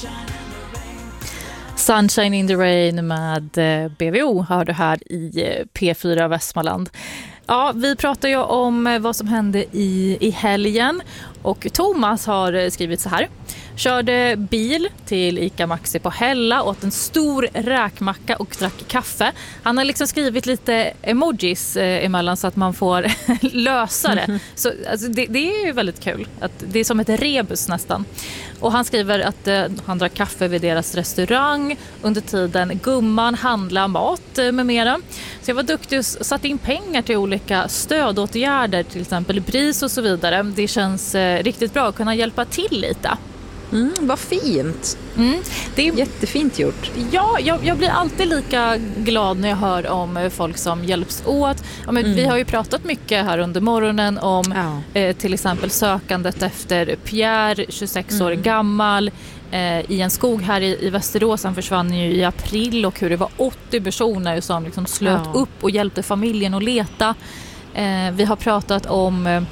Sunshine in the Rain med BVO har du här i P4 Västmanland. Ja, vi pratar ju om vad som hände i helgen och Thomas har skrivit så här. Körde bil till Ica Maxi på Hälla, åt en stor räkmacka och drack kaffe. Han har liksom skrivit lite emojis emellan så att man får lösa det. Så alltså, det är ju väldigt kul. Att det är som ett rebus nästan. Och han skriver att han drack kaffe vid deras restaurang. Under tiden gumman handlar mat med mera. Så jag var duktig och satt in pengar till olika stödåtgärder, till exempel BRIS och så vidare. Det känns riktigt bra att kunna hjälpa till lite. Vad fint. Det är jättefint gjort. Ja, jag blir alltid lika glad när jag hör om folk som hjälps åt. Ja, men vi har ju pratat mycket här under morgonen om till exempel sökandet efter Pierre, 26 år gammal, i en skog här i Västerås. Han försvann ju i april och hur det var 80 personer som liksom slöt upp och hjälpte familjen att leta. Vi har pratat om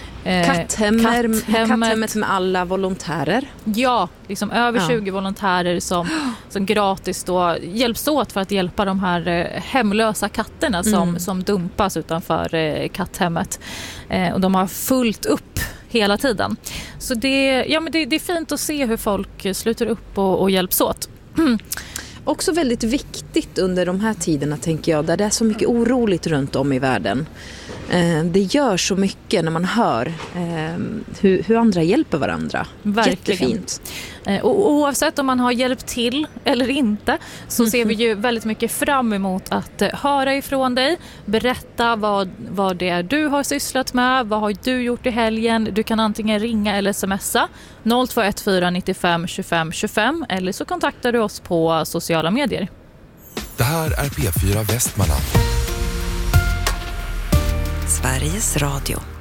Katthemmet med alla volontärer. Ja, liksom över 20 volontärer som gratis då hjälps åt för att hjälpa de här hemlösa katterna som dumpas utanför katthemmet. Och de har fullt upp hela tiden. Så det är fint att se hur folk sluter upp och hjälps åt. Också väldigt viktigt under de här tiderna, tänker jag, där det är så mycket oroligt runt om i världen. Det gör så mycket när man hör hur andra hjälper varandra. Verkligen. Jättefint. Och oavsett om man har hjälpt till eller inte så ser vi ju väldigt mycket fram emot att höra ifrån dig. Berätta vad det är du har sysslat med. Vad har du gjort i helgen? Du kan antingen ringa eller smsa 0214 95 25 25 eller så kontaktar du oss på sociala medier. Det här är P4 Västmanland. Sveriges Radio.